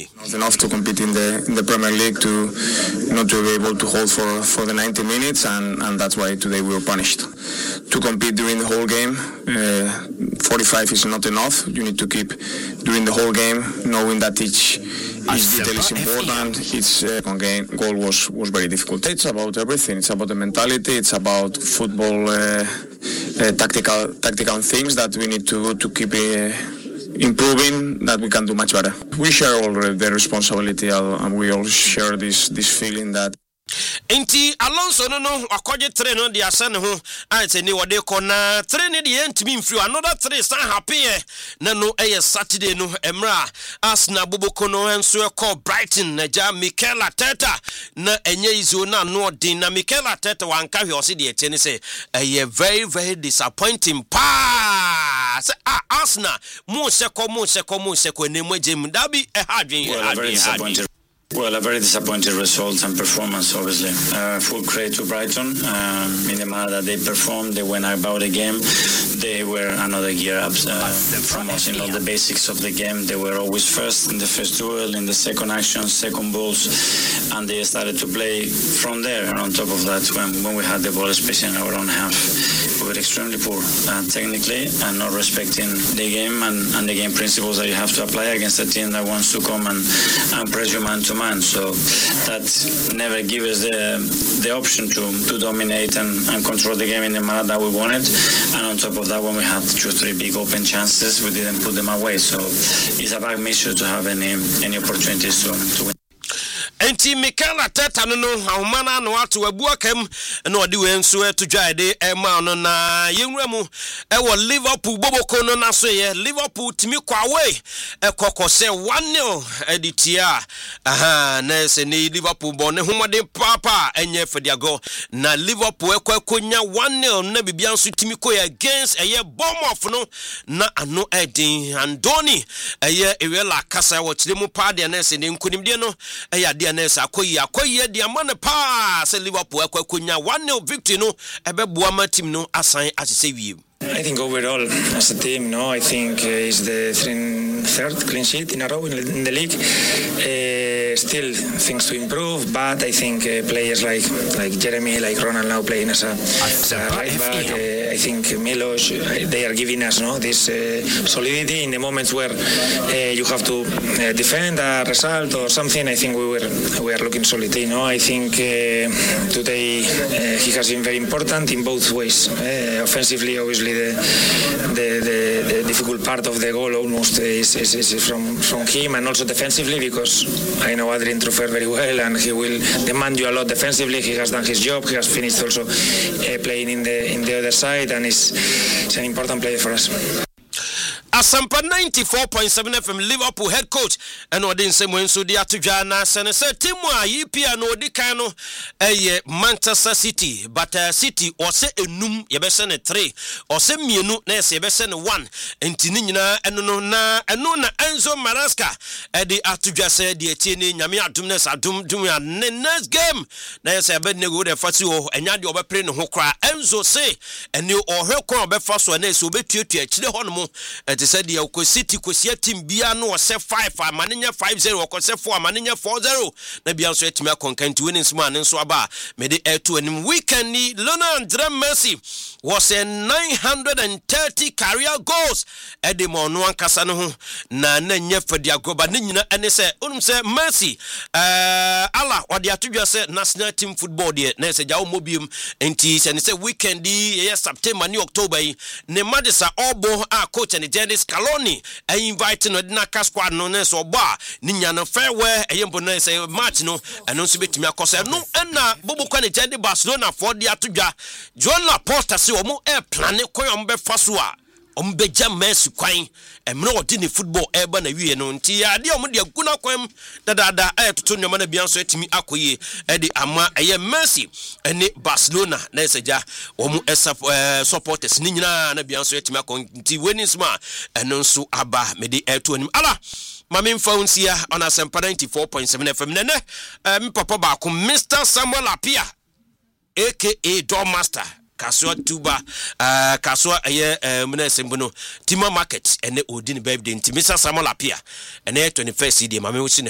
nie. Not enough to compete in the Premier League to not to be able to hold for the 90 minutes and that's why today we were punished. To compete during the whole game, 45 is not enough. You need to keep during the whole game, knowing that each detail is important. Its goal was very difficult. It's about everything. It's about the mentality. It's about football tactical things that we need to keep improving, that we can do much better. We share all the responsibility and we all share this feeling that Enti Alonso no akoje 3 no de asa ne ho ante ni wode kona 3 ne de entimi mfiri another 3 san happy na no Saturday no emra Arsenal boboko no enso e Brighton na ja Mikel Arteta na enye izo na no din na Mikel Arteta wanka hwe ose de ete ne se very very disappointing pa se Arsenal mo seko ne mo gem dabi hadwen. Well, a very disappointing result and performance, obviously. Full credit to Brighton. In the manner that they performed, they went about the game. They were another gear up from us in all the basics of the game. They were always first in the first duel, in the second action, second balls, and they started to play from there. And on top of that, when we had the ball, especially in our own half, we were extremely poor technically and not respecting the game and the game principles that you have to apply against a team that wants to come and press you man to man. So that never gives us the option to dominate and control the game in the manner that we wanted. And on top of that, when we had 2-3 big open chances, we didn't put them away. So it's a bad mission to have any opportunities to win. Enti Mikel Arteta no ahomana no ato abuakam na odi we nso to dwaide ma no na yenwura mu wo Liverpool boboko no na so ye Liverpool timi kwa away kokose 1-0 editia na se ni Liverpool bo ne homode papa enye fediago na Liverpool ekonya 1-0 na bibia nso timi ko against Bournemouth no na ano edin Andoni ewela kasa wo kire mu pa de na se ni nkunimde no de Nessa akoyi de amane pa se Liverpool akonya 1-0 victory no ebeboa ma team no asan asese wie. I think overall, as a team, no, I think it's the third clean sheet in a row in the league. Still things to improve, but I think players like Jeremy, like Ronald now playing as a right back. I think Milos, they are giving us this solidity in the moments where you have to defend a result or something. I think we are looking solid. I think today he has been very important in both ways. Offensively, obviously. The difficult part of the goal almost is from him, and also defensively, because I know Adrien Truffert very well and he will demand you a lot defensively. He has done his job. He has finished also playing in the other side, and it's an important player for us. Asampa 94.7 FM Liverpool head coach and odin semwen so dia todwa na sene se timu a yipia no odikan no Manchester City, but City ose enum yebese ne 3 ose mienu na yebese ne 1 entini nyina eno na Enzo Maresca edi atodwa se de tie ni nyame adum na sadum dum ya next game na yese be nego de fati o enya de obepre ne ho kra Enzo se eni ohwe ko obefa so na ese obetuatua akire ho no mo they said the City Kosia team Bia no se 5 Manenya 5-0 or se 4 Manenya 4-0 na bia so etimi akonkan to winning man nso aba me de to anim weekend ni Lionel Messi was a 930 career goals edimo no ankasa no ho na nya fadia goba ne nyina ene se onum se Messi ala odi atodwa se national team football de na se jawo mobium enti se ne se weekend di September ni October ne Madisa Obo a coach and Scaloni invite no dinaka squad no ne so ba ni nya no farewell eyembo no say match no eno so betimi akose no na bobo kwa ne Jende Barcelona for dia todwa Joan Laporta se omo plan koyo mbe faso a ombeja Messi kwan emre odi ne football eba na wie no nti ade omo de aguna kwam dada ayetoto nyoma na bia so etimi akoye edi ama Messi ene Barcelona na eseja omo supporters ni nyina na bia so etimi akon nti wenisma eno nso aba mede eto anim ala mame mfaunsia on Asempa 94.7 FM nene mi papa ba ko Mr Samuel Apia aka Doormaster Kaswa Tuba Kaswa muna sembuno Tima Market ene odi ni birthday nti Mr Samuel Apia ene 21st day mame